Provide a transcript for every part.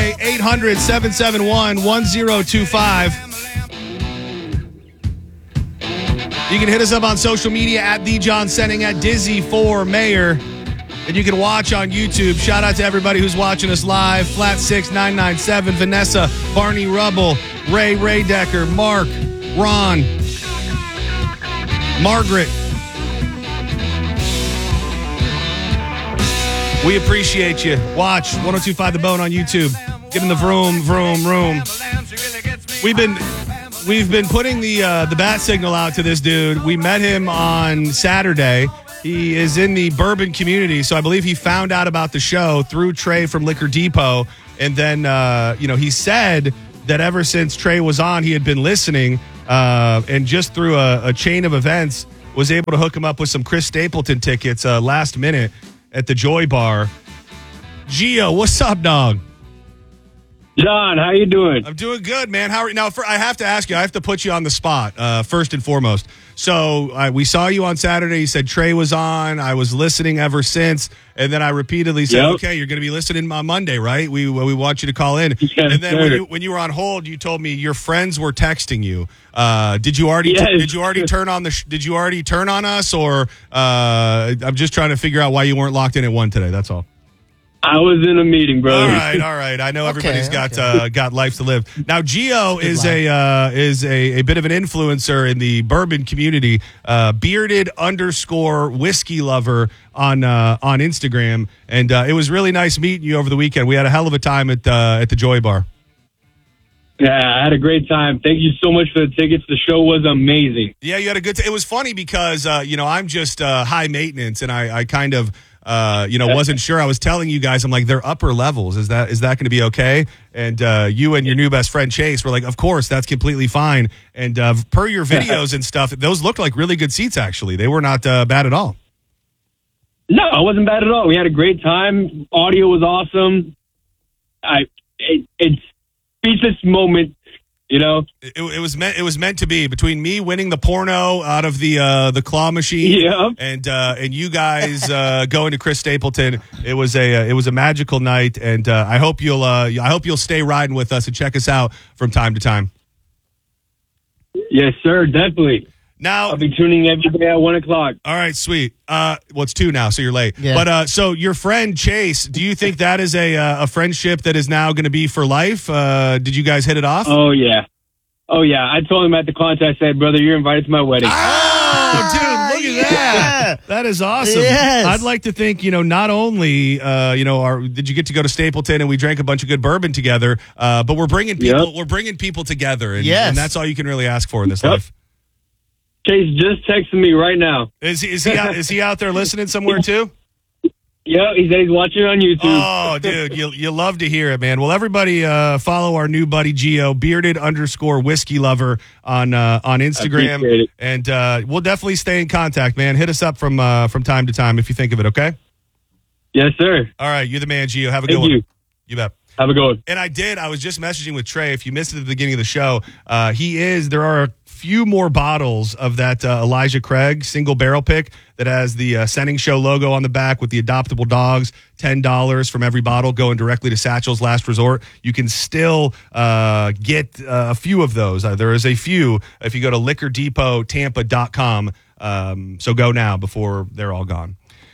today, 800-771-1025. You can hit us up on social media at The John Senning, at Dizzy for Mayor. And you can watch on YouTube. Shout out to everybody who's watching us live. Flat 6997, Vanessa, Barney Rubble, Ray Decker, Mark, Ron, Margaret. We appreciate you. Watch 1025 The Bone on YouTube. Get in the vroom. We've been putting the bat signal out to this dude. We met him on Saturday. He is in the bourbon community, so I believe he found out about the show through Trey from Liquor Depot. And then, he said that ever since Trey was on, he had been listening, and just through a chain of events, was able to hook him up with some Chris Stapleton tickets last minute at the Joy Bar. Gio, what's up, dog? John, how you doing? I'm doing good, man. How are you? Now, I have to ask you, I have to put you on the spot, first and foremost. So we saw you on Saturday. You said Trey was on. I was listening ever since. And then I repeatedly said, okay, you're going to be listening on Monday, right? We want you to call in. Yes, and then when you were on hold, you told me your friends were texting you. Did you already turn on did you already turn on us, or I'm just trying to figure out why you weren't locked in at 1 today. That's all. I was in a meeting, brother. All right. I know everybody's got life to live. Now, Gio is a bit of an influencer in the bourbon community. Bearded _ whiskey lover on Instagram, and it was really nice meeting you over the weekend. We had a hell of a time at the Joy Bar. Yeah, I had a great time. Thank you so much for the tickets. The show was amazing. Yeah, you had a good time. It was funny because I'm just high maintenance, and I kind of. Wasn't sure. I was telling you guys, I'm like, they're upper levels. Is that going to be okay? And you and your new best friend Chase were like, of course, that's completely fine. And per your videos and stuff, those looked like really good seats. Actually, they were not bad at all. No, it wasn't bad at all. We had a great time. Audio was awesome. It's speechless moment. It was meant to be. Between me winning the porno out of the claw machine, and you guys going to Chris Stapleton, it was a magical night. And I hope you'll stay riding with us and check us out from time to time. Yes, sir, definitely. Now I'll be tuning every day at 1 o'clock. All right, sweet. It's 2 now, so you're late. Yeah. But so your friend Chase, do you think that is a friendship that is now going to be for life? Did you guys hit it off? Oh yeah. I told him at the contest, I said, brother, you're invited to my wedding. Oh, dude, look at that. That is awesome. Yes. I'd like to think, not only, did you get to go to Stapleton and we drank a bunch of good bourbon together, but we're bringing people together. And, and that's all you can really ask for in this life. Chase just texted me right now. Is he out there listening somewhere too? Yeah, he said he's watching on YouTube. Oh, dude, you love to hear it, man. Well, everybody follow our new buddy Gio, bearded _ whiskey lover on Instagram, and we'll definitely stay in contact, man. Hit us up from time to time if you think of it. Okay. Yes, sir. All right, you're the man, Gio. Have a good one. You bet. Have a good one. And I was just messaging with Trey. If you missed it at the beginning of the show, there are a few more bottles of that Elijah Craig single barrel pick that has the Senning Show logo on the back with the adoptable dogs. $10 from every bottle going directly to Satchel's Last Resort. You can still get a few of those. There is a few if you go to liquordepottampa.com. So go now before they're all gone.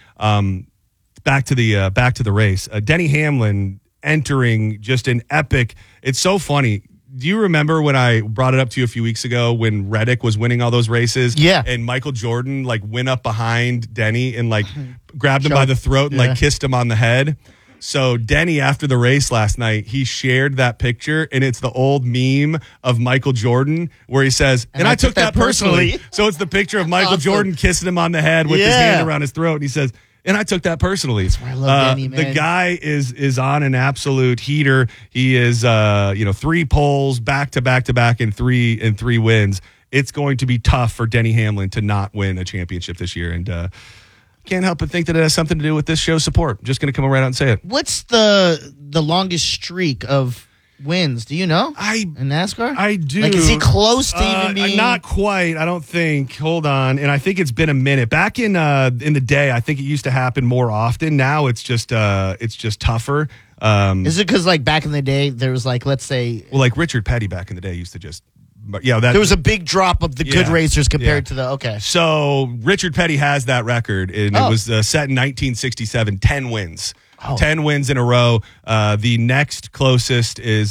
Back to the race. Denny Hamlin entering just an epic. It's so funny. Do you remember when I brought it up to you a few weeks ago when Reddick was winning all those races? Yeah. And Michael Jordan went up behind Denny and grabbed him by the throat and kissed him on the head. So Denny, after the race last night, he shared that picture, and it's the old meme of Michael Jordan where he says, and I took that personally. So it's the picture of Michael Jordan kissing him on the head with his hand around his throat, and he says, and I took that personally. That's why I love Denny, man. The guy is on an absolute heater. He is 3 poles back to back to back in three wins. It's going to be tough for Denny Hamlin to not win a championship this year, and can't help but think that it has something to do with this show's support. Just going to come right out and say it. What's the longest streak of wins? Do you know? In NASCAR? I do. Is he close to even being? Not quite, I don't think. Hold on. And I think it's been a minute. Back in the day, I think it used to happen more often. Now it's just tougher. Is it because like back in the day there was like, let's say, well, like Richard Petty back in the day used to just, yeah, that there was a big drop of the good racers compared to the okay. So Richard Petty has that record, and it was set in 1967. 10 wins. 10 wins in a row. The next closest is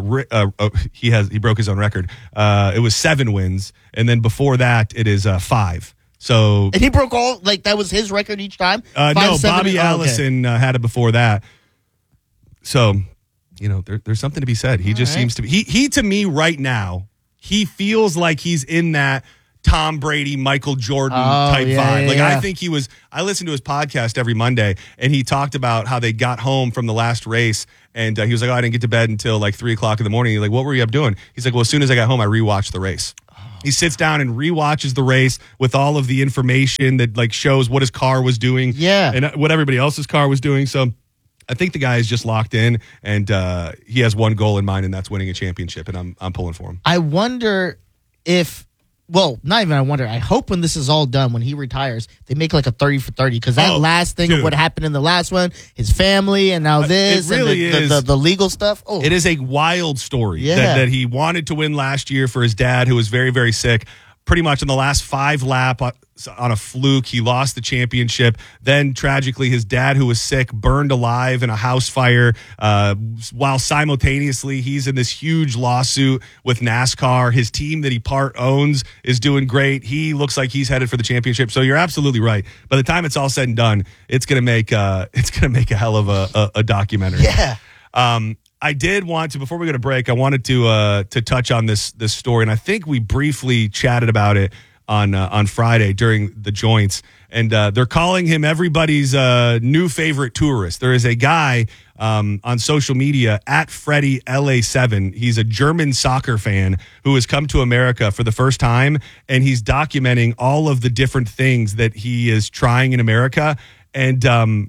he broke his own record. It was 7 wins, and then before that it is 5. So and he broke all like that was his record each time. No, Bobby Allison had it before that. So there's something to be said. He just seems to be he to me right now. He feels like he's in that Tom Brady, Michael Jordan type vibe. I think he was. I listen to his podcast every Monday, and he talked about how they got home from the last race, and he was like, "Oh, I didn't get to bed until like 3:00 in the morning." He's like, "What were you up doing?" He's like, "Well, as soon as I got home, I rewatched the race." He sits down and rewatches the race with all of the information that like shows what his car was doing, and what everybody else's car was doing. So I think the guy is just locked in, and he has one goal in mind, and that's winning a championship. And I'm pulling for him. I wonder if. Well, not even I wonder. I hope when this is all done, when he retires, they make like a 30 for 30 because that last thing of what happened in the last one, his family, and now this, it really and the legal stuff. Oh, it is a wild story that he wanted to win last year for his dad, who was very, very sick. Pretty much in the last 5 laps on a fluke, he lost the championship. Then, tragically, his dad, who was sick, burned alive in a house fire, while simultaneously he's in this huge lawsuit with NASCAR. His team that he part owns is doing great. He looks like he's headed for the championship. So you're absolutely right. By the time it's all said and done, it's gonna make a hell of a documentary. Yeah. I did want to, before we go to break, I wanted to touch on this story, and I think we briefly chatted about it on Friday during the joints. And they're calling him everybody's new favorite tourist. There is a guy on social media at Freddie LA7. He's a German soccer fan who has come to America for the first time, and he's documenting all of the different things that he is trying in America. And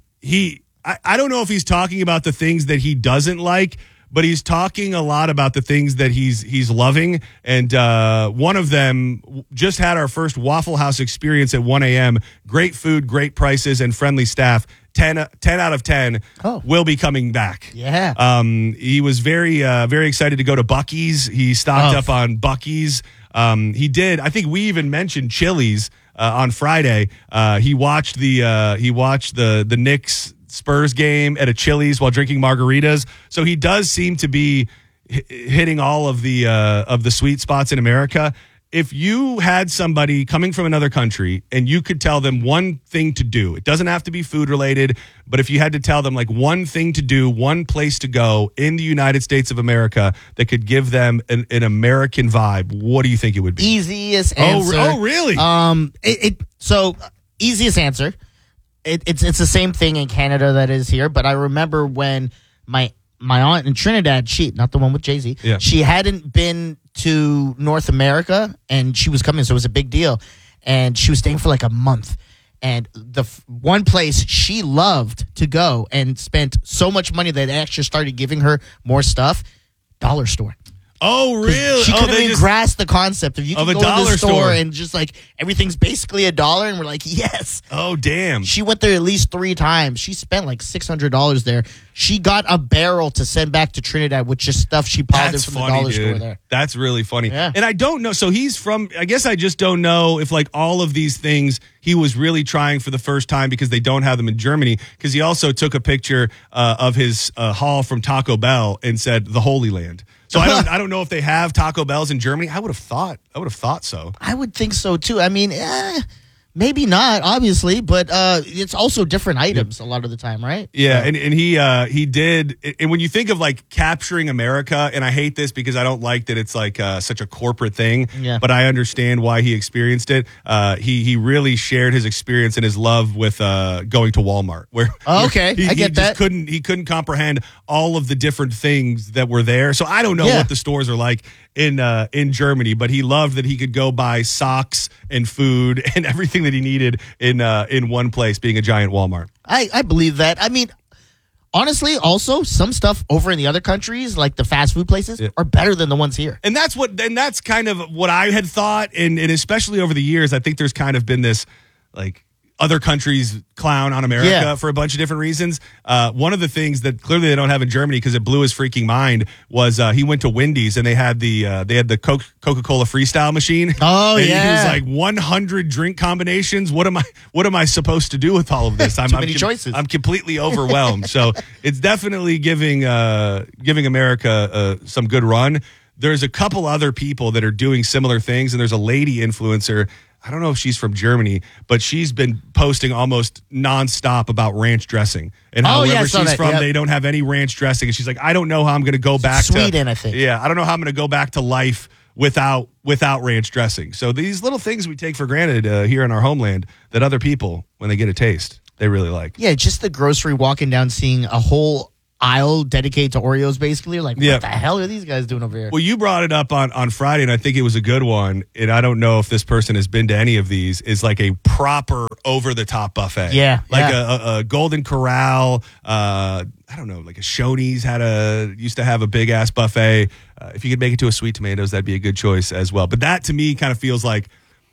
I don't know if he's talking about the things that he doesn't like, but he's talking a lot about the things that he's loving. And one of them, just had our first Waffle House experience at 1 a.m. Great food, great prices, and friendly staff. 10 out of 10 will be coming back. Yeah. He was very, very excited to go to Buc-ee's. He stocked up on Buc-ee's. He did. I think we even mentioned Chili's on Friday. He watched the Knicks Spurs game at a Chili's while drinking margaritas. So he does seem to be hitting all of the sweet spots in America. If you had somebody coming from another country and you could tell them one thing to do, it doesn't have to be food related, but if you had to tell them like one thing to do, one place to go in the United States of America that could give them an American vibe, what do you think it would be? Easiest answer. Oh, really? So easiest answer. It's the same thing in Canada that is here, but I remember when my aunt in Trinidad, not the one with Jay-Z, she hadn't been to North America, and she was coming, so it was a big deal. And she was staying for like a month. And the one place she loved to go and spent so much money that they actually started giving her more stuff, dollar store. Oh, really? She couldn't even grasp the concept of you can go to the store and just like everything's basically $1, and we're like, yes. Oh, damn. She went there at least 3 times. She spent like $600 there. She got a barrel to send back to Trinidad with just stuff she piled in from the dollar store there. That's really funny. Yeah. And I don't know. So he's from, I guess I just don't know if like all of these things he was really trying for the first time because they don't have them in Germany. Because he also took a picture of his haul from Taco Bell and said the Holy Land. So I don't know if they have Taco Bells in Germany. I would have thought so. I would think so too. I mean, maybe not, obviously, but it's also different items a lot of the time, right? Yeah, so. and he did. And when you think of like capturing America, and I hate this because I don't like that it's like such a corporate thing. Yeah. But I understand why he experienced it. He really shared his experience and his love with going to Walmart. I get that. He couldn't comprehend all of the different things that were there. So I don't know what the stores are like in Germany, but he loved that he could go buy socks and food and everything that he needed in one place, being a giant Walmart. I believe that. I mean, honestly, also some stuff over in the other countries, like the fast food places, are better than the ones here. And that's kind of what I had thought, and especially over the years, I think there's kind of been this like other countries clown on America for a bunch of different reasons. One of the things that clearly they don't have in Germany because it blew his freaking mind was he went to Wendy's and they had the Coca-Cola freestyle machine. Oh, and yeah. He was like 100 drink combinations. What am I supposed to do with all of this? Too many choices. I'm completely overwhelmed. So it's definitely giving America some good run. There's a couple other people that are doing similar things, and there's a lady influencer. I don't know if she's from Germany, but she's been posting almost nonstop about ranch dressing and how wherever she's from, they don't have any ranch dressing. And she's like, I don't know how I'm going to go back to Sweden, I think. Yeah, I don't know how I'm going to go back to life without ranch dressing. So these little things we take for granted here in our homeland that other people, when they get a taste, they really like. Yeah, just the grocery walking down, seeing a whole aisle dedicated to Oreos, basically. Like, what the hell are these guys doing over here? Well, you brought it up on Friday, and I think it was a good one. And I don't know if this person has been to any of these. Is like a proper over-the-top buffet. Yeah. Like a Golden Corral. I don't know, like a Shoney's used to have a big-ass buffet. If you could make it to a Sweet Tomatoes, that'd be a good choice as well. But that, to me, kind of feels like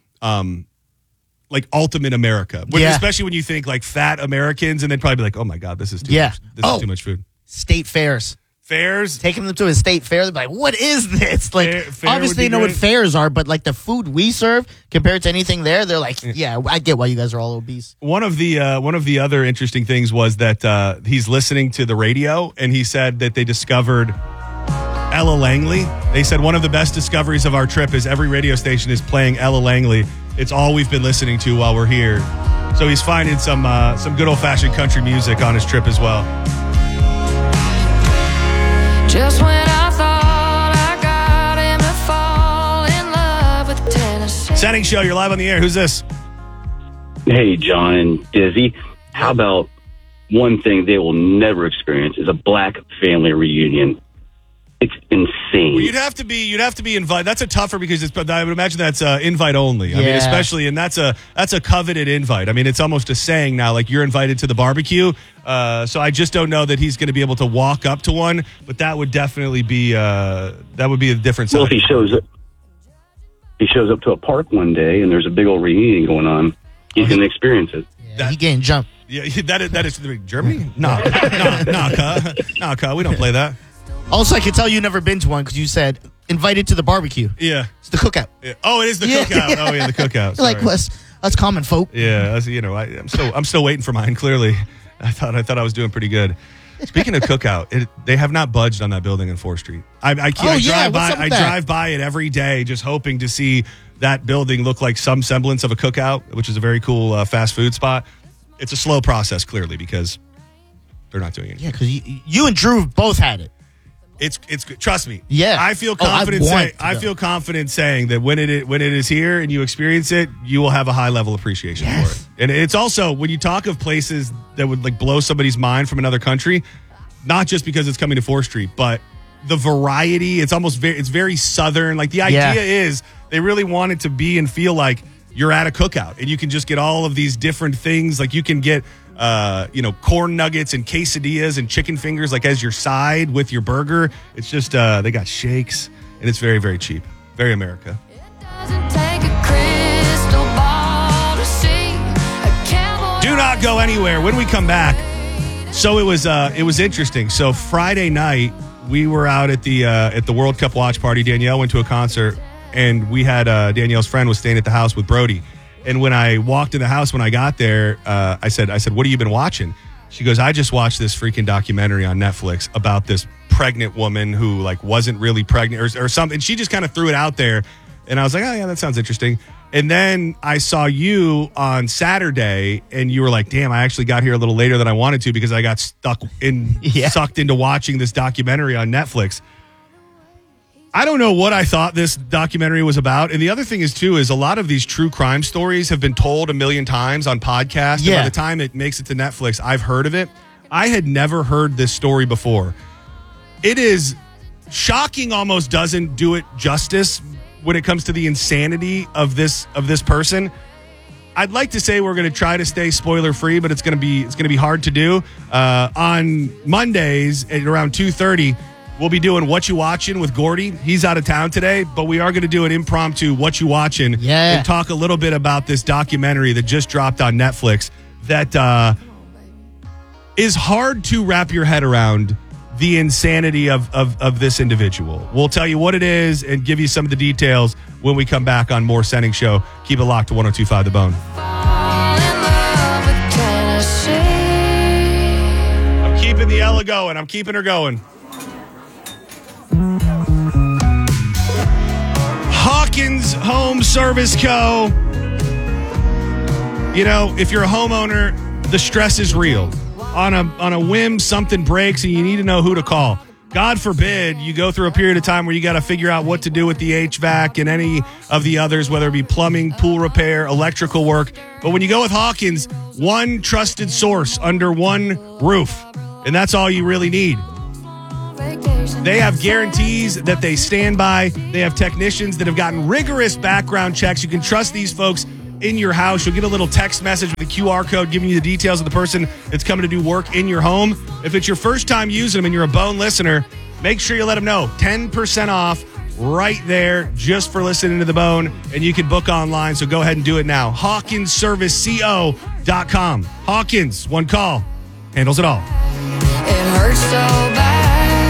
ultimate America. Especially when you think like fat Americans, and they'd probably be like, oh, my God, this is too much. This is too much food. State fairs. Taking them to a state fair, they're like, what is this? Like, fair obviously they know what fairs are, but like the food we serve compared to anything there, they're like, yeah, I get why you guys are all obese. One of the other interesting things was that he's listening to the radio, and he said that they discovered Ella Langley. They said one of the best discoveries of our trip is every radio station is playing Ella Langley. It's all we've been listening to while we're here. So he's finding some good old-fashioned country music on his trip as well. Just when I thought I got him to fall in love with Tennessee. Setting show, you're live on the air. Who's this? Hey, John and Dizzy. How about one thing they will never experience is a black family reunion. It's insane. Well, you'd have to be invited. That's a tougher because I would imagine that's invite only. I mean, especially, and that's a coveted invite. I mean, it's almost a saying now, like you're invited to the barbecue. So I just don't know that he's going to be able to walk up to one, but that would definitely be a different side. Well, if he shows up to a park one day and there's a big old reunion going on, he's going to experience it. He getting jumped. Yeah, that is Germany. No, we don't play that. Also, I can tell you've never been to one because you said invited to the barbecue. Yeah. It's the cookout. Yeah. Oh, it is the cookout. Oh, yeah, the cookout. Like, that's common folk. Yeah, I'm still waiting for mine, clearly. I thought I was doing pretty good. Speaking of cookout, they have not budged on that building in 4th Street. I drive by it every day just hoping to see that building look like some semblance of a cookout, which is a very cool fast food spot. It's a slow process, clearly, because they're not doing it. Yeah, because you and Drew both had it. It's trust me. Yeah, I feel confident. I feel confident saying that when it is here and you experience it, you will have a high level appreciation for it. And it's also when you talk of places that would like blow somebody's mind from another country, not just because it's coming to 4th Street, but the variety. It's very southern. Like the idea is they really want it to be and feel like you're at a cookout and you can just get all of these different things. Like you can get corn nuggets and quesadillas and chicken fingers like as your side with your burger. It's just they got shakes and it's very, very cheap. Very America. Do not go anywhere. When we come back, so it was interesting. So Friday night we were out at the World Cup watch party. Danielle went to a concert and we had Danielle's friend was staying at the house with Brody. And when I walked in the house, when I got there, I said, what have you been watching? She goes, I just watched this freaking documentary on Netflix about this pregnant woman who like wasn't really pregnant or something. She just kind of threw it out there. And I was like, oh yeah, that sounds interesting. And then I saw you on Saturday and you were like, damn, I actually got here a little later than I wanted to because I got sucked into watching this documentary on Netflix. I don't know what I thought this documentary was about. And the other thing is, too, is a lot of these true crime stories have been told a million times on podcasts. Yeah. And by the time it makes it to Netflix, I've heard of it. I had never heard this story before. It is shocking, almost doesn't do it justice when it comes to the insanity of this person. I'd like to say we're going to try to stay spoiler free, but it's going to be hard to do. On Mondays at around 2:30, We'll be doing What You Watching with Gordy. He's out of town today, but we are going to do an impromptu What You Watching and talk a little bit about this documentary that just dropped on Netflix that is hard to wrap your head around the insanity of this individual. We'll tell you what it is and give you some of the details when we come back on more Sending Show. Keep it locked to 102.5 The Bone. I'm keeping the Ella going. I'm keeping her going. Hawkins Home Service Co. You know, if you're a homeowner, the stress is real. On a whim, something breaks and you need to know who to call. God forbid you go through a period of time where you got to figure out what to do with the HVAC and any of the others, whether it be plumbing, pool repair, electrical work. But when you go with Hawkins, one trusted source under one roof, and that's all you really need. They have guarantees that they stand by. They have technicians that have gotten rigorous background checks. You can trust these folks in your house. You'll get a little text message with a QR code giving you the details of the person that's coming to do work in your home. If it's your first time using them and you're a Bone listener, make sure you let them know. 10% off right there just for listening to The Bone, and you can book online, so go ahead and do it now. HawkinsServiceCO.com. Hawkins, one call, handles it all. It hurts so bad.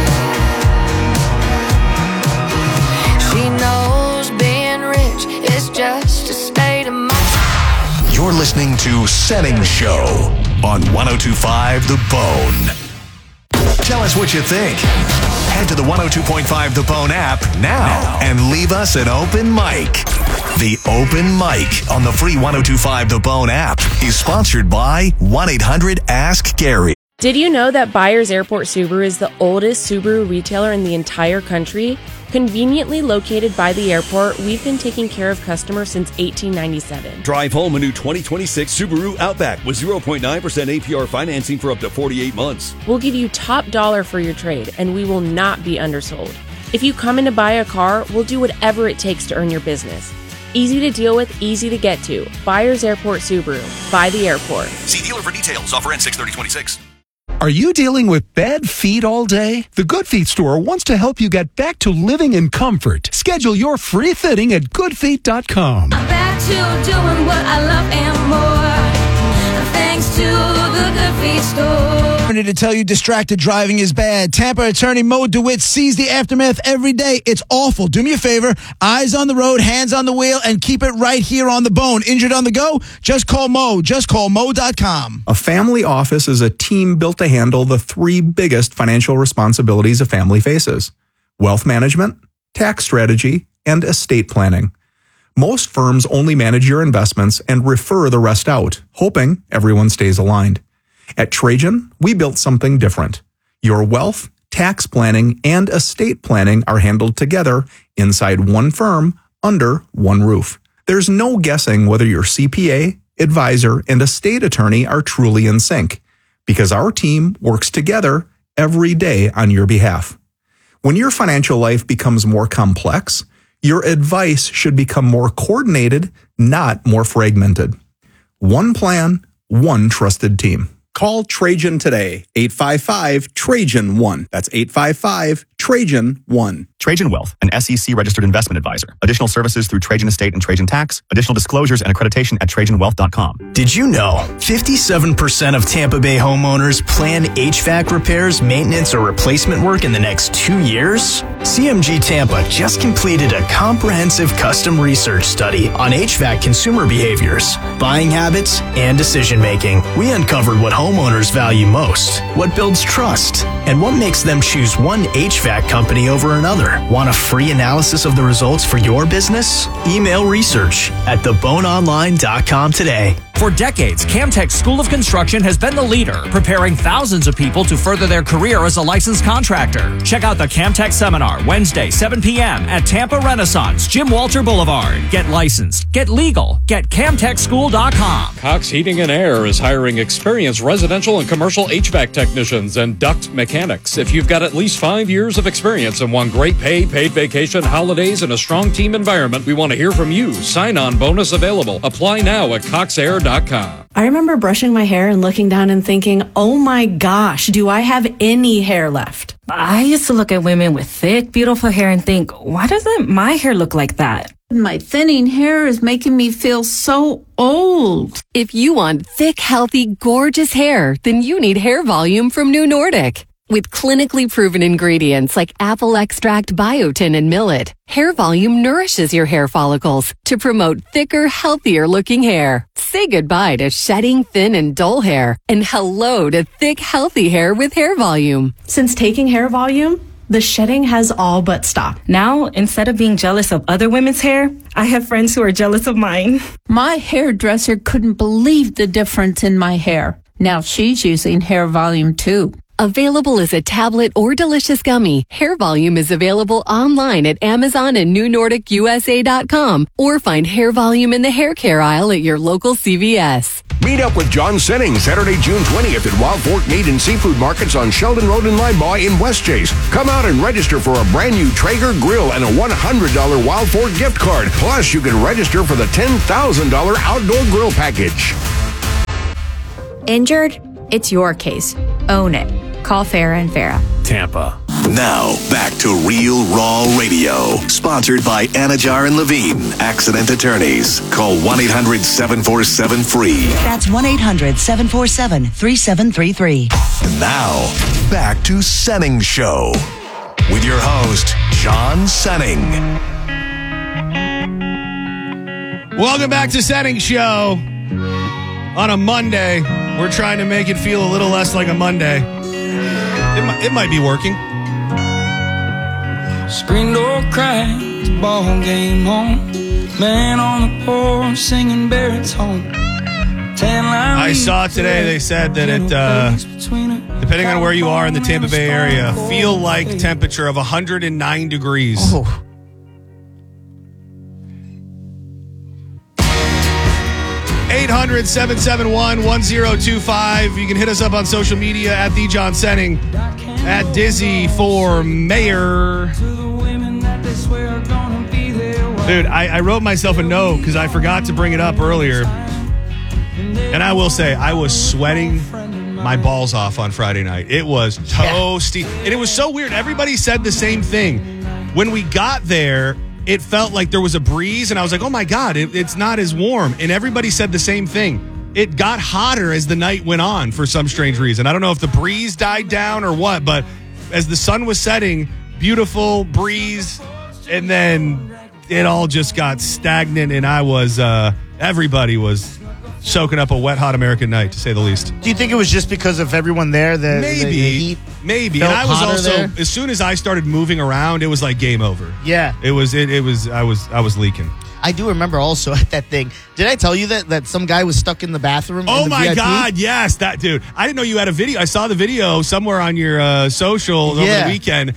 She knows being rich is just a state of mind. You're listening to Sending Show on 102.5 The Bone. Tell us what you think. Head to the 102.5 The Bone app now and leave us an open mic. The Open Mic on the free 102.5 The Bone app is sponsored by 1-800-ASK-GARY. Did you know that Byers Airport Subaru is the oldest Subaru retailer in the entire country? Conveniently located by the airport, we've been taking care of customers since 1897. Drive home a new 2026 Subaru Outback with 0.9% APR financing for up to 48 months. We'll give you top dollar for your trade, and we will not be undersold. If you come in to buy a car, we'll do whatever it takes to earn your business. Easy to deal with, easy to get to. Byers Airport Subaru. By the airport. See dealer for details. Offer ends 6/30/26. Are you dealing with bad feet all day? The Good Feet store wants to help you get back to living in comfort. Schedule your free fitting at goodfeet.com. Back to doing what I love and more. Thanks to the Good Feet store. To tell you distracted driving is bad. Tampa attorney Mo DeWitt sees the aftermath every day. It's awful. Do me a favor. Eyes on the road, hands on the wheel, and keep it right here on The Bone. Injured on the go? Just call Mo. Just call Mo.com. A family office is a team built to handle the three biggest financial responsibilities a family faces: wealth management, tax strategy, and estate planning. Most firms only manage your investments and refer the rest out, hoping everyone stays aligned. At Trajan, we built something different. Your wealth, tax planning, and estate planning are handled together inside one firm under one roof. There's no guessing whether your CPA, advisor, and estate attorney are truly in sync, because our team works together every day on your behalf. When your financial life becomes more complex, your advice should become more coordinated, not more fragmented. One plan, one trusted team. Call Trajan today, 855-TRAJAN-1. That's 855-TRAJAN-1. Trajan Wealth, an SEC-registered investment advisor. Additional services through Trajan Estate and Trajan Tax. Additional disclosures and accreditation at TrajanWealth.com. Did you know 57% of Tampa Bay homeowners plan HVAC repairs, maintenance, or replacement work in the next 2 years? CMG Tampa just completed a comprehensive custom research study on HVAC consumer behaviors, buying habits, and decision-making. We uncovered what homeowners value most, what builds trust, and what makes them choose one HVAC company over another. Want a free analysis of the results for your business? Email research at theboneonline.com today. For decades, Camtech School of Construction has been the leader, preparing thousands of people to further their career as a licensed contractor. Check out the Camtech Seminar, Wednesday, 7 p.m. at Tampa Renaissance, Jim Walter Boulevard. Get licensed, get legal, get CamTechSchool.com. Cox Heating and Air is hiring experienced residential and commercial HVAC technicians and duct mechanics. If you've got at least 5 years of experience and want great pay, paid vacation, holidays, and a strong team environment, we want to hear from you. Sign-on bonus available. Apply now at coxair.com. TampaRenassanceGym.com. I remember brushing my hair and looking down and thinking, oh my gosh, do I have any hair left? I used to look at women with thick, beautiful hair and think, why doesn't my hair look like that? My thinning hair is making me feel so old. If you want thick, healthy, gorgeous hair, then you need Hair Volume from New Nordic. With clinically proven ingredients like apple extract, biotin, and millet, Hair Volume nourishes your hair follicles to promote thicker, healthier looking hair. Say goodbye to shedding, thin, and dull hair, and hello to thick, healthy hair with Hair Volume. Since taking Hair Volume, the shedding has all but stopped. Now, instead of being jealous of other women's hair, I have friends who are jealous of mine. My hairdresser couldn't believe the difference in my hair. Now she's using Hair Volume too. Available as a tablet or delicious gummy, Hair Volume is available online at Amazon and NewNordicUSA.com, or find Hair Volume in the hair care aisle at your local CVS. Meet up with John Senning Saturday, June 20th at Wild Fork Meat and Seafood Markets on Sheldon Road in Limebaugh in West Chase. Come out and register for a brand new Traeger grill and a $100 Wild Fork gift card. Plus, you can register for the $10,000 outdoor grill package. Injured? It's your case. Own it. Call Farah and Farah. Tampa. Now, back to Real Raw Radio. Sponsored by Anajar and Levine, Accident Attorneys. Call 1-800-747-FREE. That's 1-800-747-3733. And now, back to Senning Show. With your host, John Senning. Welcome back to Senning Show. On a Monday, we're trying to make it feel a little less like a Monday. It might be working. Screen door cracked, ball game on. Man on the porch singing baritone. I saw today they said that it, depending on where you are in the Tampa Bay area, feel like temperature of 109 degrees. Oh. 800-771-1025. You can hit us up on social media at The John Senning, at Dizzy for Mayor. Dude, I wrote myself a note because I forgot to bring it up earlier. And I will say, I was sweating my balls off on Friday night. It was toasty. And it was so weird. Everybody said the same thing. When we got there, it felt like there was a breeze, and I was like, oh my God, it's not as warm. And everybody said the same thing. It got hotter as the night went on for some strange reason. I don't know if the breeze died down or what, but as the sun was setting, beautiful breeze, and then it all just got stagnant, and everybody was soaking up a wet, hot American night, to say the least. Do you think it was just because of everyone there? Maybe. And I was also, there? As soon as I started moving around, it was like game over. Yeah. I was leaking. I do remember also at that thing. Did I tell you that some guy was stuck in the bathroom? Oh in the my VIP? God, yes, that dude. I didn't know you had a video. I saw the video somewhere on your socials over the weekend.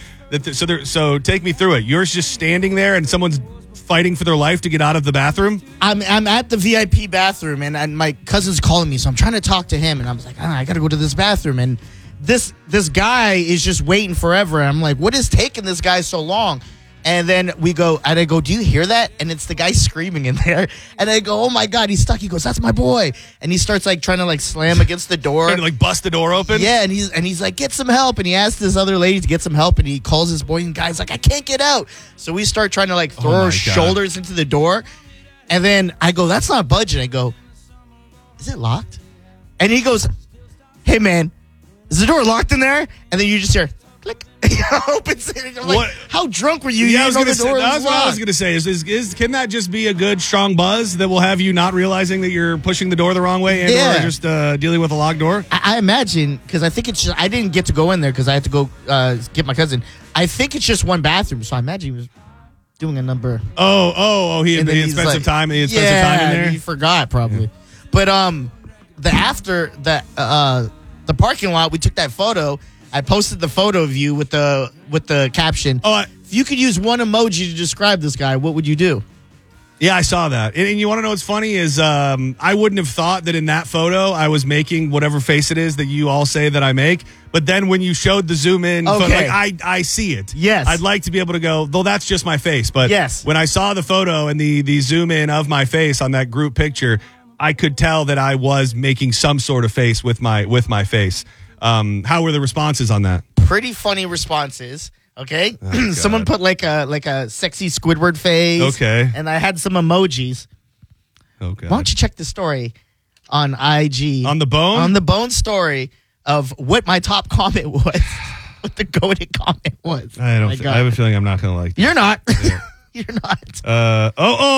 So take me through it. You're just standing there and someone's fighting for their life to get out of the bathroom? I'm at the VIP bathroom, and my cousin's calling me, so I'm trying to talk to him, and I was like, I got to go to this bathroom, and this guy is just waiting forever, and I'm like, what is taking this guy so long? And then I go, do you hear that? And it's the guy screaming in there. And I go, oh my God, he's stuck. He goes, that's my boy. And he starts like trying to like slam against the door. Trying to like bust the door open? Yeah, and he's like, get some help. And he asks this other lady to get some help. And he calls his boy, and the guy's like, I can't get out. So we start trying to like throw our shoulders into the door. And then I go, that's not budging. I go, is it locked? And he goes, hey man, is the door locked in there? And then you just hear, click. He opens it. I'm like, how drunk were you? Yeah, That's what I was going to say. Is can that just be a good, strong buzz that will have you not realizing that you're pushing the door the wrong way and or just dealing with a locked door? I imagine, because I think it's just, I didn't get to go in there because I had to go get my cousin. I think it's just one bathroom, so I imagine he was doing a number. Oh, he had spent some time. He had spent some time in there. He forgot probably. But the parking lot, we took that photo. I posted the photo of you with the caption. If you could use one emoji to describe this guy, what would you do? Yeah, I saw that. And you want to know what's funny is I wouldn't have thought that in that photo I was making whatever face it is that you all say that I make. But then when you showed the zoom in, photo, like, I see it. Yes. I'd like to be able to go, though that's just my face. But when I saw the photo and the zoom in of my face on that group picture, I could tell that I was making some sort of face with my face. How were the responses on that? Pretty funny responses. Okay, someone put like a sexy Squidward face. Okay, and I had some emojis. Okay, why don't you check the story on IG on the Bone story of what my top comment was, what the goated comment was. I have a feeling I'm not going to like this. You're not. Yeah. You're not. I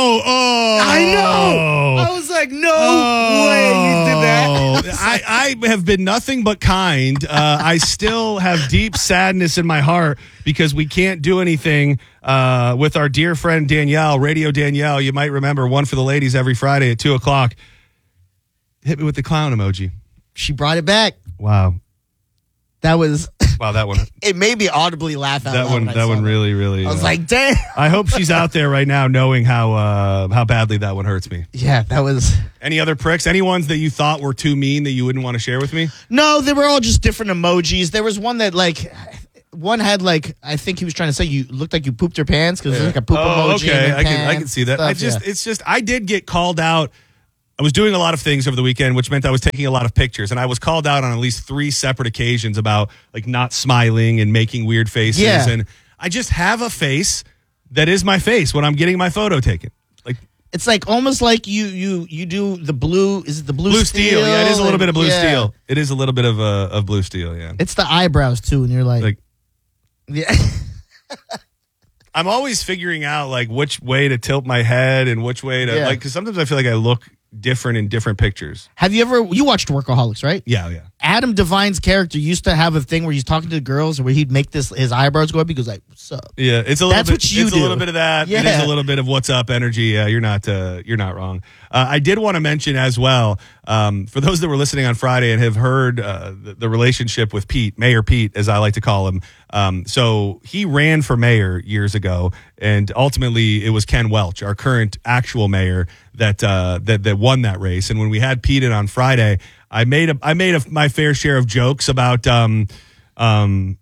know. I was like, no way you did that. I have been nothing but kind. I still have deep sadness in my heart because we can't do anything with our dear friend Danielle, Radio Danielle. You might remember One for the Ladies every Friday at 2:00. Hit me with the clown emoji. She brought it back. Wow. That was... Wow, that one. It made me audibly laugh out loud. That one really. I was like, damn. I hope she's out there right now knowing how badly that one hurts me. Yeah, that was... Any other pricks? Any ones that you thought were too mean that you wouldn't want to share with me? No, they were all just different emojis. There was one that one had I think he was trying to say you looked like you pooped your pants because there's like a poop emoji. Okay, in your I can see that. Stuff, It's just I did get called out. I was doing a lot of things over the weekend, which meant I was taking a lot of pictures, and I was called out on at least 3 separate occasions about not smiling and making weird faces. Yeah. And I just have a face that is my face when I'm getting my photo taken. It's almost like you do the blue. Is it the blue steel? Yeah, it is a little bit of blue steel. It is a little bit of blue steel. Yeah, it's the eyebrows too, and you're like yeah. I'm always figuring out which way to tilt my head and which way to because sometimes I feel like I look different in different pictures. Have you watched Workaholics, right? Yeah. Adam Devine's character used to have a thing where he's talking to the girls where he'd make his eyebrows go up. He goes like, "What's up?" Yeah, it's a little That's bit. What you it's do. a little bit of that. Yeah. It is a little bit of what's up energy. Yeah, you're not wrong. I did want to mention as well for those that were listening on Friday and have heard the relationship with Pete, Mayor Pete, as I like to call him. So he ran for mayor years ago, and ultimately it was Ken Welch, our current actual mayor, that won that race. And when we had Pete in on Friday, I made my fair share of jokes about Ken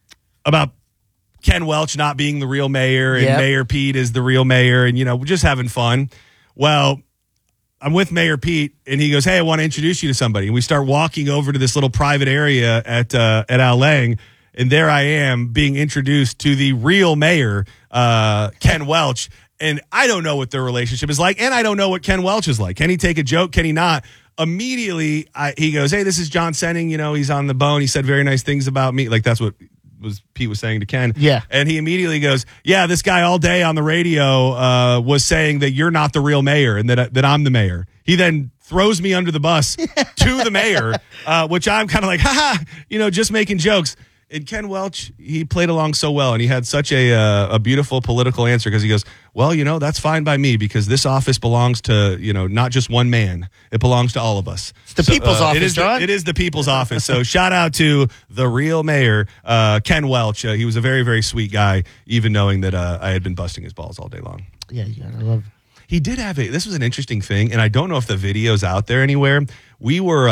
Welch not being the real mayor and Mayor Pete is the real mayor, and just having fun. Well, I'm with Mayor Pete, and he goes, "Hey, I want to introduce you to somebody." And we start walking over to this little private area at Al Lang, and there I am being introduced to the real mayor, Ken Welch. And I don't know what their relationship is like, and I don't know what Ken Welch is like. Can he take a joke? Can he not? Immediately, he goes, "Hey, this is John Senning. He's on the Bone. He said very nice things about me." That's what Pete was saying to Ken. Yeah. And he immediately goes, "Yeah, this guy all day on the radio was saying that you're not the real mayor and that I'm the mayor." He then throws me under the bus to the mayor, which I'm kind of like, haha, just making jokes. And Ken Welch, he played along so well, and he had such a beautiful political answer because he goes, "Well, that's fine by me because this office belongs to, not just one man. It belongs to all of us. It's the people's office, John. It is the people's office." So shout out to the real mayor, Ken Welch. He was a very, very sweet guy, even knowing that I had been busting his balls all day long. Yeah, I love it. He did have this was an interesting thing, and I don't know if the video's out there anywhere. We were...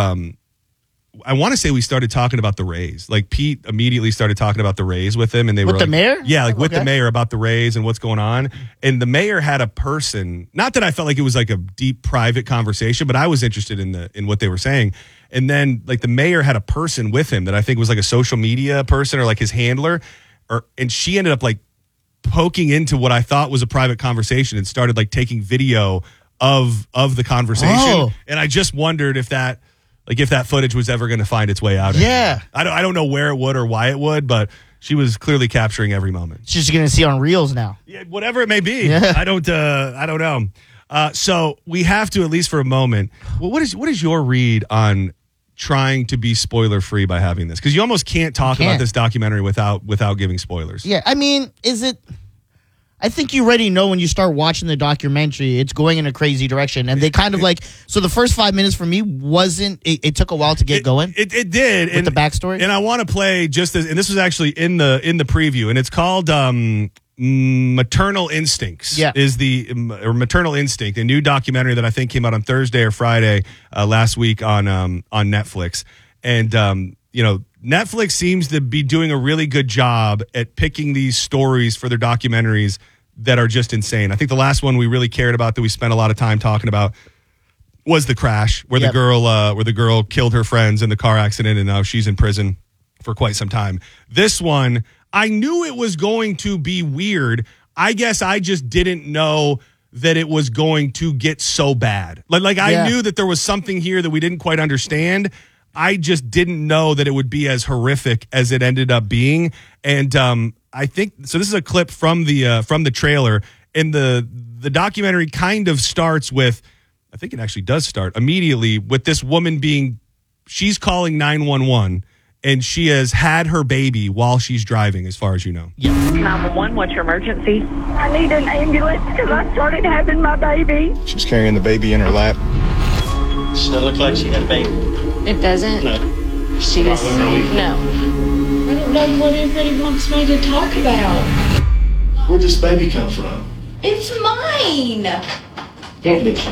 I want to say we started talking about the Rays. Pete immediately started talking about the Rays with him, and they were with the mayor. Yeah, with the mayor about the Rays and what's going on. And the mayor had a person. Not that I felt like it was a deep private conversation, but I was interested in what they were saying. And then the mayor had a person with him that I think was a social media person or his handler, and she ended up poking into what I thought was a private conversation and started taking video of the conversation. Oh. And I just wondered if that footage was ever going to find its way out. Yeah. I don't know where it would or why it would, but she was clearly capturing every moment. She's going to see on Reels now. Yeah, whatever it may be. Yeah. I don't know. So we have to, at least for a moment, what is your read on trying to be spoiler free by having this? Because you almost can't talk about this documentary without giving spoilers. Yeah. I mean, is it... I think you already know when you start watching the documentary, it's going in a crazy direction. And they kind of so the first 5 minutes for me wasn't, it took a while to get going. It did. With the backstory. And I want to play and this was actually in the preview, and it's called Maternal Instincts. Yeah. Or Maternal Instinct, a new documentary that I think came out on Thursday or Friday last week on Netflix. And, Netflix seems to be doing a really good job at picking these stories for their documentaries that are just insane. I think the last one we really cared about, that we spent a lot of time talking about, was the crash where the girl killed her friends in the car accident, and now she's in prison for quite some time. This one, I knew it was going to be weird. I guess I just didn't know that it was going to get so bad. I knew that there was something here that we didn't quite understand. I just didn't know that it would be as horrific as it ended up being. And I think so. This is a clip from the trailer, and the documentary kind of starts with, I think it actually does start immediately with this woman she's calling 911. And she has had her baby while she's driving, as far as you know. 911, what's your emergency? I need an ambulance because I started having my baby. She's carrying the baby in her lap. Does it look like she had a baby? It doesn't? No. She just, no. I don't know what everybody wants me to talk about. Where'd this baby come from? It's mine. Can't be.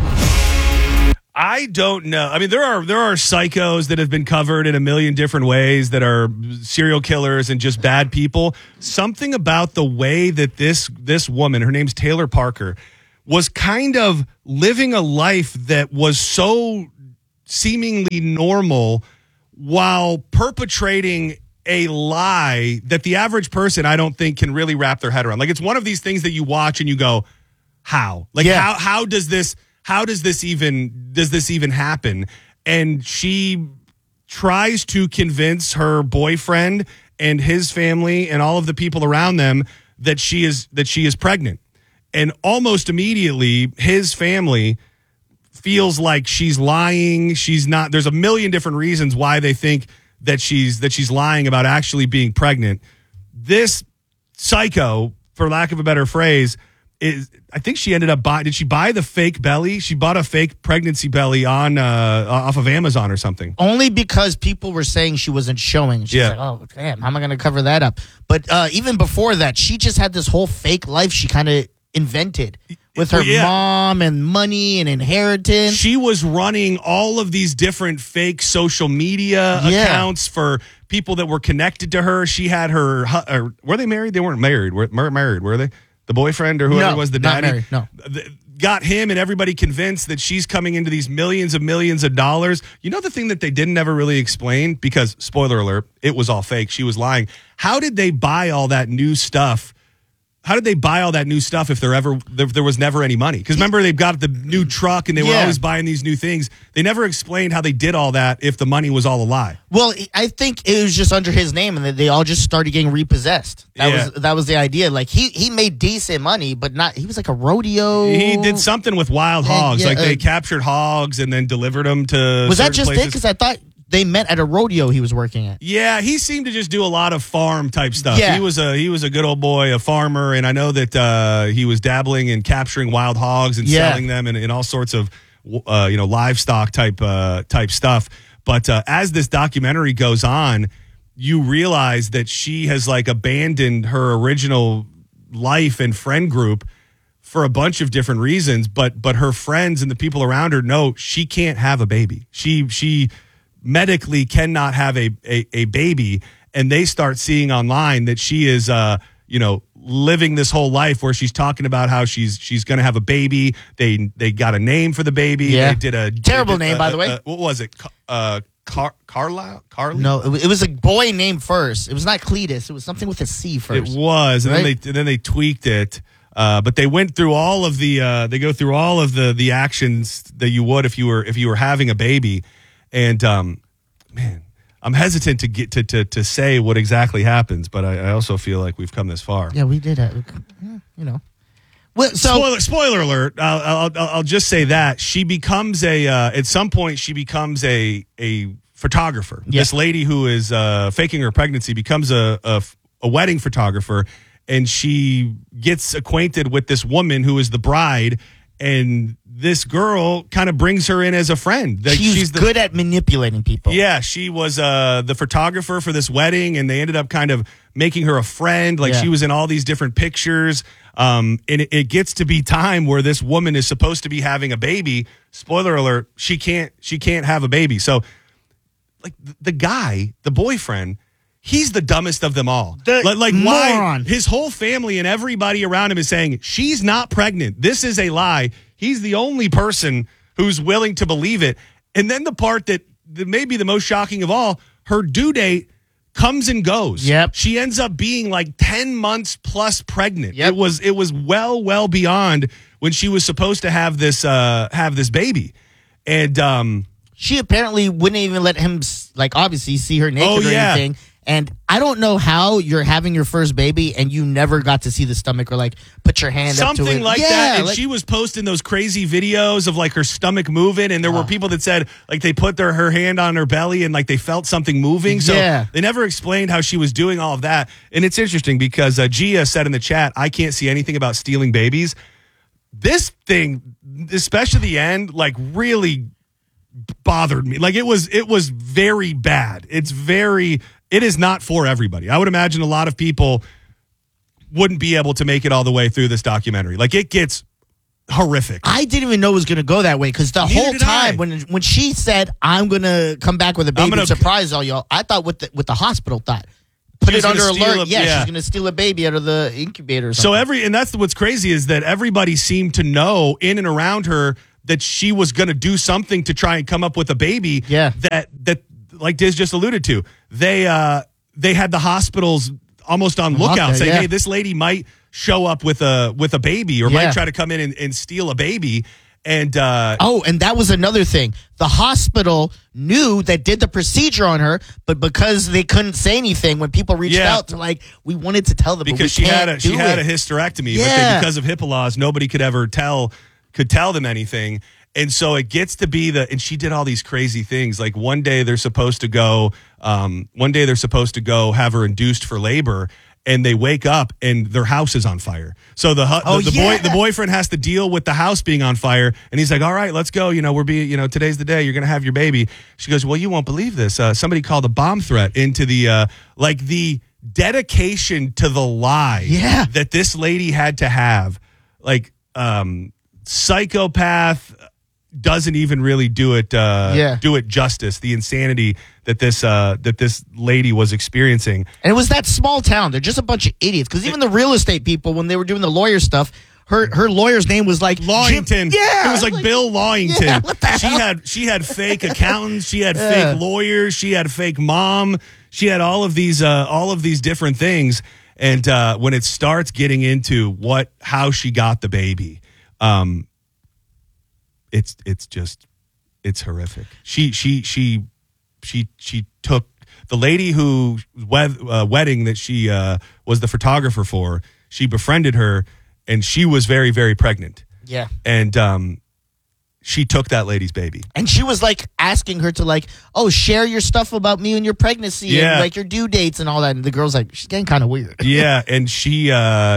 I don't know. I mean, there are psychos that have been covered in a million different ways that are serial killers and just bad people. Something about the way that this woman, her name's Taylor Parker, was kind of living a life that was so seemingly normal while perpetrating a lie that the average person, I don't think, can really wrap their head around. Like, it's one of these things that you watch and you go, how? Like, how does this even happen? And she tries to convince her boyfriend and his family and all of the people around them that she is pregnant. And almost immediately his family feels like she's lying. She's not. There's a million different reasons why they think that she's lying about actually being pregnant. This psycho, for lack of a better phrase, I think she ended up did she buy the fake belly? She bought a fake pregnancy belly on off of Amazon or something. Only because people were saying she wasn't showing. She's like, oh, damn, how am I going to cover that up? But even before that, she just had this whole fake life she kind of invented with her mom and money and inheritance. She was running all of these different fake social media accounts for people that were connected to her. She had were they married? They weren't married. Married, were they? The boyfriend or whoever was the daddy? Married, no. Got him and everybody convinced that she's coming into these millions of dollars. You know the thing that they didn't ever really explain? Because, spoiler alert, it was all fake. She was lying. How did they buy all that new stuff? How did they buy all that new stuff if there was never any money? Because remember, they've got the new truck and they were always buying these new things. They never explained how they did all that if the money was all a lie. Well, I think it was just under his name and they all just started getting repossessed. That was the idea. Like he made decent money, but not. He was like a rodeo. He did something with wild hogs. They captured hogs and then delivered them to. Was that just places. it? Because I thought they met at a rodeo he was working at. Yeah, he seemed to just do a lot of farm type stuff. Yeah. He was a good old boy, a farmer, and I know that he was dabbling in capturing wild hogs and selling them and all sorts of livestock type stuff. But as this documentary goes on, you realize that she has abandoned her original life and friend group for a bunch of different reasons. But her friends and the people around her know she can't have a baby. She medically cannot have a baby, and they start seeing online that she is living this whole life where she's talking about how she's going to have a baby. They got a name for the baby. Yeah. They did a terrible name, by the way. What was it? Carlisle? No, it was a boy name first. It was not Cletus. It was something with a C first. It was, and right? then they tweaked it. But they went through all of the actions that you would if you were having a baby. And man, I'm hesitant to get to say what exactly happens, but I also feel like we've come this far. Yeah, we did. Well, so spoiler alert. I'll just say that she becomes at some point she becomes a photographer. Yeah. This lady who is faking her pregnancy becomes a wedding photographer, and she gets acquainted with this woman who is the bride. And this girl kind of brings her in as a friend. She's good at manipulating people. Yeah, she was the photographer for this wedding, and they ended up kind of making her a friend. She was in all these different pictures. And it gets to be time where this woman is supposed to be having a baby. Spoiler alert, she can't have a baby. So, the guy, the boyfriend, he's the dumbest of them all. Moron. Why his whole family and everybody around him is saying she's not pregnant. This is a lie. He's the only person who's willing to believe it. And then the part that may be the most shocking of all, her due date comes and goes. Yep. She ends up being like 10 months plus pregnant. Yep. It was well beyond when she was supposed to have this baby. And she apparently wouldn't even let him, like, obviously see her naked or anything. And I don't know how you're having your first baby and you never got to see the stomach or, like, put your hand up to it. Something like that. And she was posting those crazy videos of, like, her stomach moving. And there were people that said, like, they put her hand on her belly and, like, they felt something moving. So they never explained how she was doing all of that. And it's interesting because Gia said in the chat, I can't see anything about stealing babies. This thing, especially the end, like, really bothered me. Like, it was very bad. It is not for everybody. I would imagine a lot of people wouldn't be able to make it all the way through this documentary. Like, it gets horrific. I didn't even know it was going to go that way because the whole time when she said, I'm going to come back with a baby and surprise all y'all, I thought what the hospital thought. Put it under alert. She's going to steal a baby out of the incubator or something. So and that's what's crazy is that everybody seemed to know in and around her that she was going to do something to try and come up with a baby. Yeah. That like Diz just alluded to, they had the hospitals almost on lookout, saying, "Hey, this lady might show up with a baby, or might try to come in and steal a baby." And and that was another thing. The hospital knew that did the procedure on her, but because they couldn't say anything when people reached out to, like, we wanted to tell them because she had a hysterectomy, but then because of HIPAA laws, nobody could ever tell them anything. And so it gets to be and she did all these crazy things. Like one day they're supposed to go have her induced for labor, and they wake up and their house is on fire. So the boyfriend has to deal with the house being on fire, and he's like, all right, let's go. Today's the day you're going to have your baby. She goes, well, you won't believe this. Somebody called a bomb threat into the dedication to the lie that this lady had to have. Like, psychopath doesn't even really do it justice. The insanity that this lady was experiencing, and it was that small town. They're just a bunch of idiots. Because even the real estate people, when they were doing the lawyer stuff, her lawyer's name was like Lawington. Jim, it was like Bill Lawington. Yeah, what the hell? She had fake accountants. She had fake lawyers. She had fake mom. She had all of these different things. And when it starts getting into how she got the baby. It's horrific. She took the lady who wedding that she was the photographer for. She befriended her, and she was very, very pregnant. Yeah, and she took that lady's baby, and she was like asking her to, like, oh, share your stuff about me and your pregnancy and like your due dates and all that. And the girl's like, she's getting kind of weird. Yeah, and she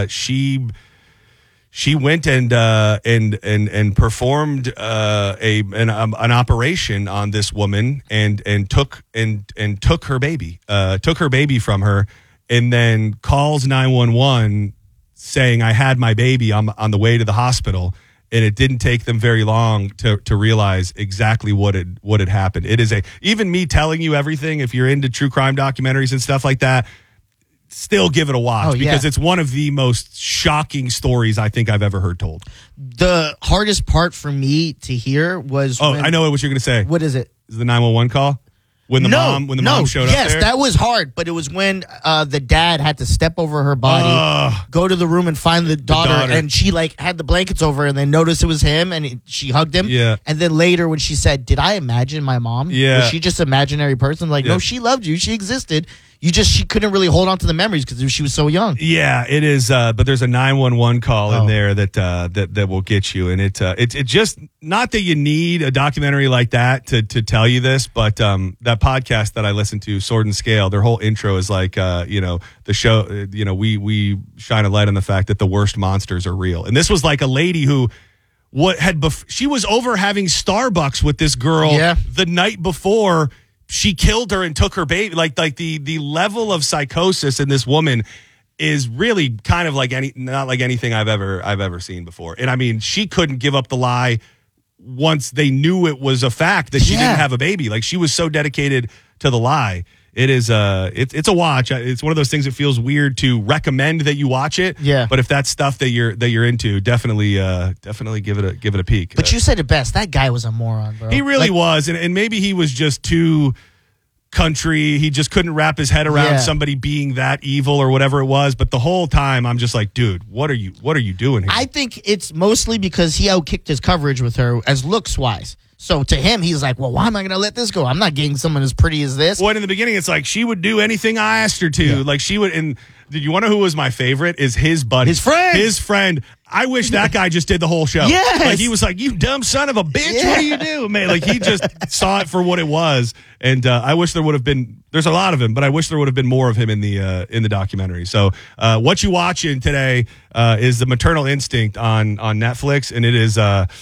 went and performed an operation on this woman and took her baby from her, and then calls 911 saying, I had my baby on the way to the hospital. And it didn't take them very long to realize exactly what had happened. It is even me telling you everything, if you're into true crime documentaries and stuff like that, still give it a watch because it's one of the most shocking stories I think I've ever heard told. The hardest part for me to hear was I know what you're going to say. What is it? Is the 911 call? When the mom showed up there? Yes, that was hard, but it was when the dad had to step over her body, go to the room and find the daughter, and she had the blankets over her, and they noticed it was him, and she hugged him. Yeah. And then later when she said, did I imagine my mom? Yeah. Was she just an imaginary person? No, she loved you. She existed. She couldn't really hold on to the memories because she was so young. Yeah, it is. But there's a 911 call in there that will get you, and it's just not that you need a documentary like that to tell you this, but that podcast that I listened to, Sword and Scale, their whole intro is like, the show, we shine a light on the fact that the worst monsters are real, and this was like a lady who. She was over having Starbucks with this girl the night before. She killed her and took her baby. Like the level of psychosis in this woman is really kind of not like anything I've ever seen before. And I mean, she couldn't give up the lie once they knew it was a fact that she didn't have a baby. Like, she was so dedicated to the lie. it is it's a watch. It's one of those things that feels weird to recommend that you watch it. Yeah. But if that's stuff that you're into, definitely give it a peek. But you said it best. That guy was a moron, bro. He really was, and maybe he was just too country. He just couldn't wrap his head around somebody being that evil or whatever it was. But the whole time, I'm just like, dude, what are you doing here? I think it's mostly because he outkicked his coverage with her as looks wise. So to him, he's like, well, why am I going to let this go? I'm not getting someone as pretty as this. Well, in the beginning, it's like she would do anything I asked her to. Like she would. And did you want to know who was my favorite? Is his buddy, his friend. I wish that guy just did the whole show. Yes. Like he was like, you dumb son of a bitch. What do you do, man? Like he just saw it for what it was. And I wish there would have been. There's a lot of him, but I wish there would have been more of him in the documentary. So what you watching today is The Maternal Instinct on Netflix, and it is.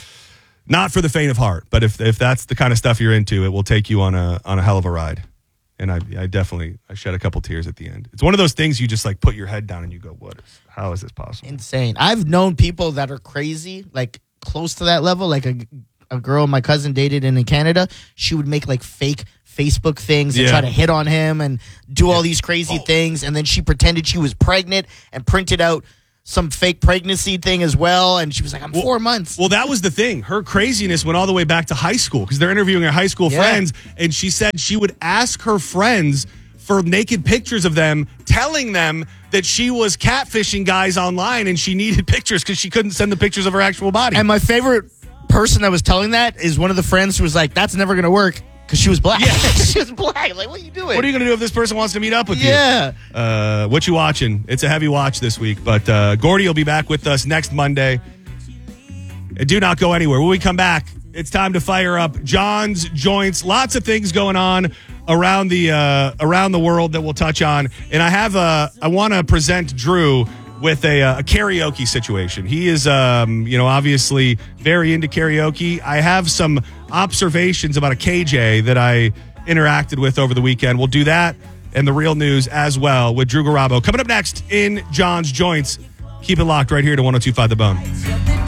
Not for the faint of heart, but if that's the kind of stuff you're into, it will take you on a hell of a ride. And I definitely shed a couple tears at the end. It's one of those things you just like put your head down and you go, how is this possible? Insane. I've known people that are crazy, like close to that level. Like a girl my cousin dated in Canada, she would make like fake Facebook things and try to hit on him and do all these crazy things. And then she pretended she was pregnant and printed out some fake pregnancy thing as well, and she was like, I'm 4 months. Well, that was the thing. Her craziness went all the way back to high school because they're interviewing her high school friends, and she said she would ask her friends for naked pictures of them, telling them that she was catfishing guys online and she needed pictures because she couldn't send the pictures of her actual body. And my favorite person that was telling that is one of the friends who was like, that's never going to work. Because she was black. Yeah. She was black. Like, what are you doing? What are you going to do if this person wants to meet up with you? Yeah. What you watching? It's a heavy watch this week, but Gordy will be back with us next Monday. And do not go anywhere. When we come back, it's time to fire up John's Joints. Lots of things going on around the world that we'll touch on. And I want to present Drew with a karaoke situation. He is, obviously very into karaoke. I have some observations about a KJ that I interacted with over the weekend. We'll do that and the real news as well with Drew Garabo. Coming up next in John's Joints. Keep it locked right here to 102.5 The Bone.